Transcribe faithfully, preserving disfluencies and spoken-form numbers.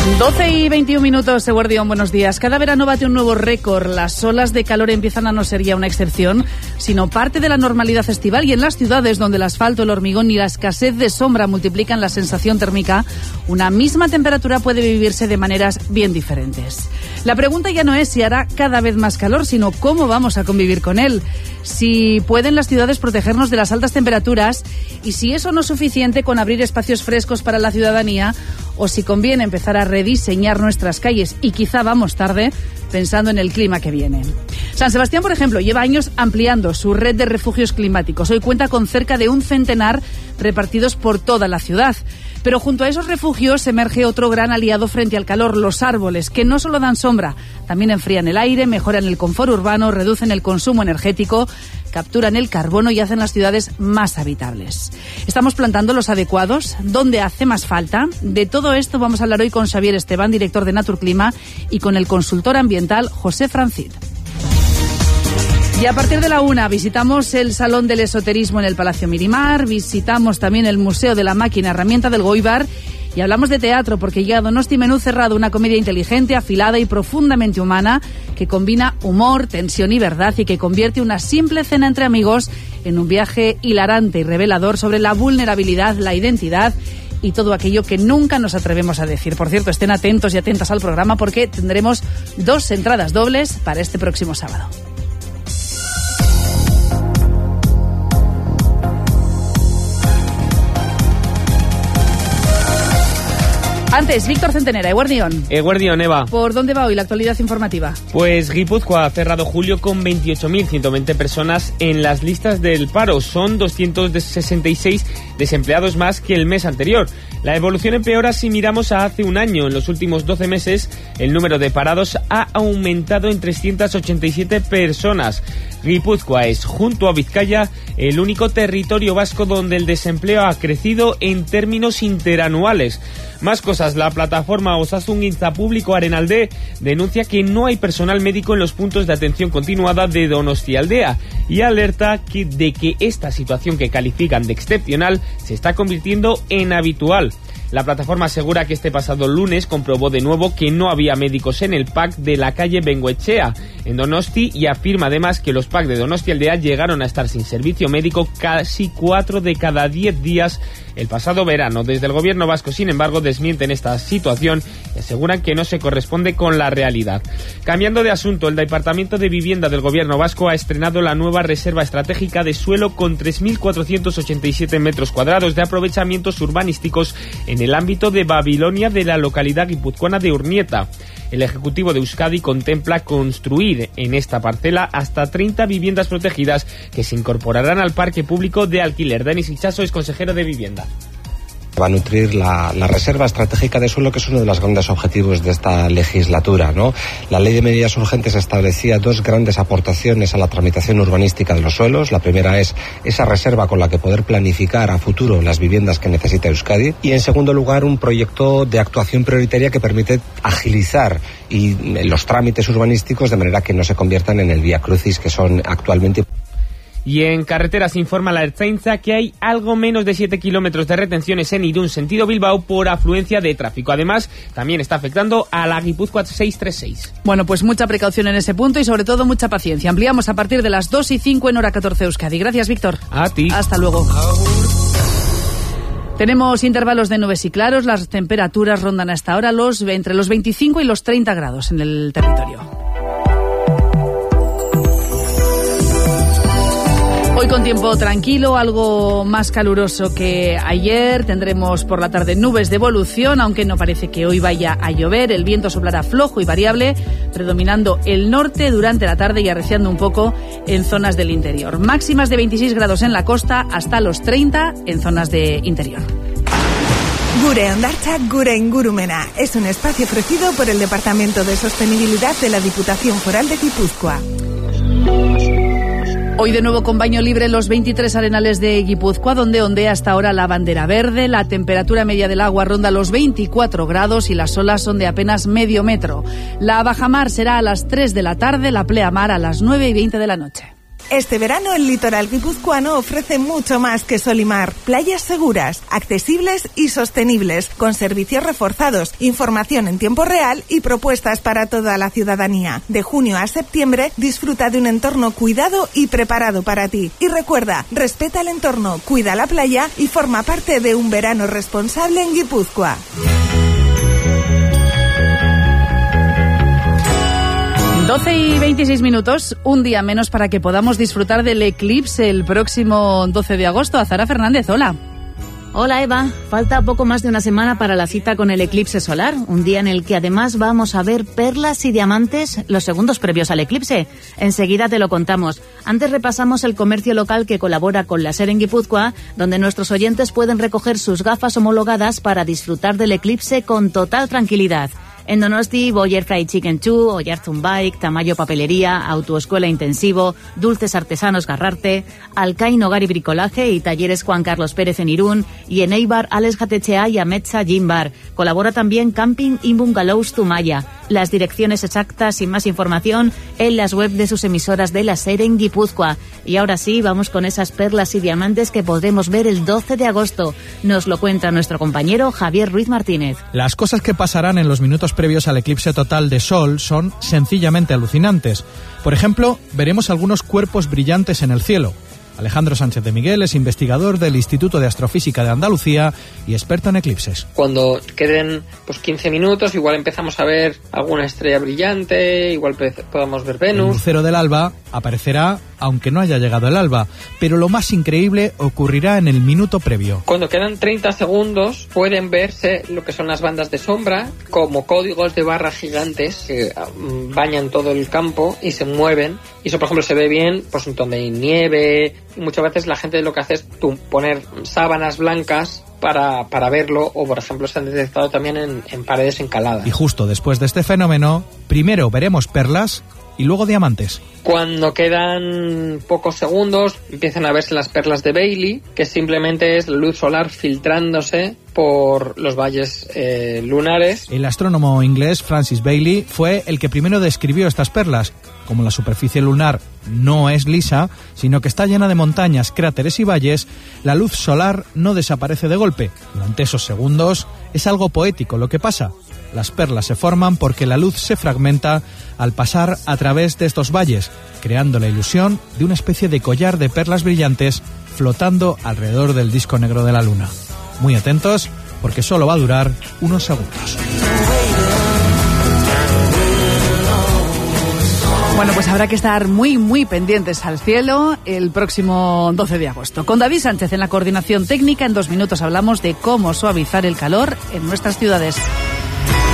doce y veintiún minutos, Eguardión, buenos días. Cada verano bate un nuevo récord. Las olas de calor empiezan a no ser ya una excepción, sino parte de la normalidad estival. Y en las ciudades donde el asfalto, el hormigón y la escasez de sombra multiplican la sensación térmica, una misma temperatura puede vivirse de maneras bien diferentes. La pregunta ya no es si hará cada vez más calor, sino cómo vamos a convivir con él. Si pueden las ciudades protegernos de las altas temperaturas y si eso no es suficiente con abrir espacios frescos para la ciudadanía, o si conviene empezar a rediseñar nuestras calles y quizá vamos tarde pensando en el clima que viene. San Sebastián, por ejemplo, lleva años ampliando su red de refugios climáticos. Hoy cuenta con cerca de un centenar repartidos por toda la ciudad. Pero junto a esos refugios emerge otro gran aliado frente al calor, los árboles, que no solo dan sombra, también enfrían el aire, mejoran el confort urbano, reducen el consumo energético, capturan el carbono y hacen las ciudades más habitables. ¿Estamos plantando los adecuados? ¿Dónde hace más falta? De todo esto vamos a hablar hoy con Xavier Esteban, director de Naturclima, y con el consultor ambiental José Francid. Y a partir de la una visitamos el Salón del Esoterismo en el Palacio Mirimar, visitamos también el Museo de la Máquina Herramienta del Goibar y hablamos de teatro porque llega Donosti Menú Cerrado, una comedia inteligente, afilada y profundamente humana que combina humor, tensión y verdad y que convierte una simple cena entre amigos en un viaje hilarante y revelador sobre la vulnerabilidad, la identidad y todo aquello que nunca nos atrevemos a decir. Por cierto, estén atentos y atentas al programa porque tendremos dos entradas dobles para este próximo sábado. Antes, Víctor Centenera, Eguardión. Eguardión, Eva. ¿Por dónde va hoy la actualidad informativa? Pues Guipúzcoa ha cerrado julio con veintiocho mil ciento veinte personas en las listas del paro. Son doscientos sesenta y seis desempleados más que el mes anterior. La evolución empeora si miramos a hace un año. En los últimos doce meses, el número de parados ha aumentado en trescientas ochenta y siete personas. Guipúzcoa es, junto a Vizcaya, el único territorio vasco donde el desempleo ha crecido en términos interanuales. Más cosas, la plataforma Osasungintza Público Arenalde denuncia que no hay personal médico en los puntos de atención continuada de Donostialdea y alerta que de que esta situación que califican de excepcional se está convirtiendo en habitual. La plataforma asegura que este pasado lunes comprobó de nuevo que no había médicos en el P A C de la calle Bengoechea, en Donosti, y afirma además que los P A C de Donostialdea llegaron a estar sin servicio médico casi cuatro de cada diez días el pasado verano. Desde el gobierno vasco, sin embargo, desmienten esta situación y aseguran que no se corresponde con la realidad. Cambiando de asunto, el Departamento de Vivienda del gobierno vasco ha estrenado la nueva reserva estratégica de suelo con tres mil cuatrocientos ochenta y siete metros cuadrados de aprovechamientos urbanísticos en el ámbito de Babilonia de la localidad guipuzcoana de Urnieta. El Ejecutivo de Euskadi contempla construir en esta parcela hasta treinta viviendas protegidas que se incorporarán al parque público de alquiler. Denis Ichazo es consejero de Vivienda. Va a nutrir la, la reserva estratégica de suelo, que es uno de los grandes objetivos de esta legislatura, ¿no? La Ley de Medidas Urgentes establecía dos grandes aportaciones a la tramitación urbanística de los suelos. La primera es esa reserva con la que poder planificar a futuro las viviendas que necesita Euskadi. Y en segundo lugar, un proyecto de actuación prioritaria que permite agilizar y los trámites urbanísticos de manera que no se conviertan en el vía crucis que son actualmente. Y en carreteras informa la Ertzaintza que hay algo menos de siete kilómetros de retenciones en Irún, sentido Bilbao, por afluencia de tráfico. Además, también está afectando a la Guipúzcoa seiscientos treinta y seis. Bueno, pues mucha precaución en ese punto y sobre todo mucha paciencia. Ampliamos a partir de las dos y cinco en hora catorce Euskadi. Gracias, Víctor. A ti. Hasta luego. Tenemos intervalos de nubes y claros. Las temperaturas rondan hasta ahora los entre los veinticinco y los treinta grados en el territorio. Hoy con tiempo tranquilo, algo más caluroso que ayer. Tendremos por la tarde nubes de evolución, aunque no parece que hoy vaya a llover. El viento soplará flojo y variable, predominando el norte durante la tarde y arreciando un poco en zonas del interior. Máximas de veintiséis grados en la costa, hasta los treinta en zonas de interior. Gure Ondartza, Gure Ingurumena. Es un espacio ofrecido por el Departamento de Sostenibilidad de la Diputación Foral de Guipúzcoa. Hoy de nuevo con baño libre en los veintitrés arenales de Guipúzcoa, donde ondea hasta ahora la bandera verde. La temperatura media del agua ronda los veinticuatro grados y las olas son de apenas medio metro. La bajamar será a las tres de la tarde, la pleamar a las nueve y veinte de la noche. Este verano el litoral guipuzcoano ofrece mucho más que sol y mar. Playas seguras, accesibles y sostenibles, con servicios reforzados, información en tiempo real y propuestas para toda la ciudadanía. De junio a septiembre disfruta de un entorno cuidado y preparado para ti. Y recuerda, respeta el entorno, cuida la playa y forma parte de un verano responsable en Guipúzcoa. doce y veintiséis minutos, un día menos para que podamos disfrutar del eclipse el próximo doce de agosto. Azara Fernández, hola. Hola Eva, falta poco más de una semana para la cita con el eclipse solar, un día en el que además vamos a ver perlas y diamantes los segundos previos al eclipse. Enseguida te lo contamos. Antes repasamos el comercio local que colabora con la SER en Guipúzcoa, donde nuestros oyentes pueden recoger sus gafas homologadas para disfrutar del eclipse con total tranquilidad. En Donosti, Boyer Fried Chicken Chu, Oyarzun Bike, Tamayo Papelería, Autoescuela Intensivo, Dulces Artesanos Garrarte, Alcaín Hogar y Bricolaje y Talleres Juan Carlos Pérez en Irún, y en Eibar, Alex Gatechea y Ametsa Gym Bar. Colabora también Camping y Bungalows Zumaya. Las direcciones exactas y más información en las web de sus emisoras de la SER en Guipúzcoa. Y ahora sí, vamos con esas perlas y diamantes que podremos ver el doce de agosto. Nos lo cuenta nuestro compañero Javier Ruiz Martínez. Las cosas que pasarán en los minutos previos al eclipse total de Sol son sencillamente alucinantes. Por ejemplo, veremos algunos cuerpos brillantes en el cielo. Alejandro Sánchez de Miguel es investigador del Instituto de Astrofísica de Andalucía y experto en eclipses. Cuando queden pues quince minutos, igual empezamos a ver alguna estrella brillante, igual podamos ver Venus. El lucero del alba aparecerá aunque no haya llegado el alba, pero lo más increíble ocurrirá en el minuto previo. Cuando quedan treinta segundos pueden verse lo que son las bandas de sombra como códigos de barra gigantes que bañan todo el campo y se mueven, y eso por ejemplo se ve bien pues donde hay nieve, y muchas veces la gente lo que hace es tú, poner sábanas blancas para, para verlo, o por ejemplo se han detectado también en, en paredes encaladas. Y justo después de este fenómeno, primero veremos perlas y luego diamantes. Cuando quedan pocos segundos empiezan a verse las perlas de Bailey, que simplemente es la luz solar filtrándose por los valles eh, lunares. El astrónomo inglés Francis Bailey fue el que primero describió estas perlas. Como la superficie lunar no es lisa, sino que está llena de montañas, cráteres y valles, la luz solar no desaparece de golpe. Durante esos segundos es algo poético lo que pasa. Las perlas se forman porque la luz se fragmenta al pasar a través de estos valles, creando la ilusión de una especie de collar de perlas brillantes flotando alrededor del disco negro de la luna. Muy atentos, porque solo va a durar unos segundos. Bueno, pues habrá que estar muy, muy pendientes al cielo el próximo doce de agosto. Con David Sánchez en la coordinación técnica, en dos minutos hablamos de cómo suavizar el calor en nuestras ciudades.